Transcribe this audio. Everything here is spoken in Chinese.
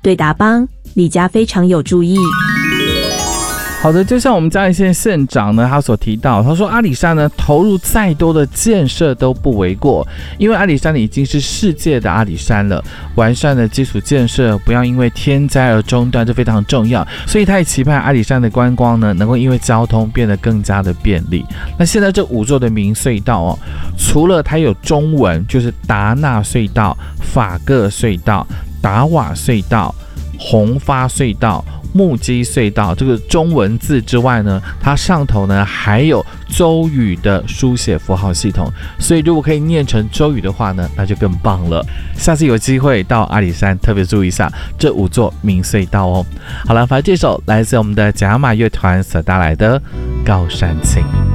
对达邦、李家非常有注意。 好的，就像我们嘉义县县长呢，他所提到，他说阿里山呢投入再多的建设都不为过，因为阿里山已经是世界的阿里山了，完善的基础建设不要因为天灾而中断，这非常重要。所以他也期盼阿里山的观光呢，能够因为交通变得更加的便利。那现在这5座的明隧道哦，除了它有中文，就是达纳隧道、法各隧道、达瓦隧道、红发隧道、木屐隧道这个中文字之外呢，它上头呢还有州语的书写符号系统，所以如果可以念成州语的话呢，那就更棒了。下次有机会到阿里山，特别注意一下这5座明隧道哦。好了，反正这首来自我们的甲马乐团所带来的《高山情》。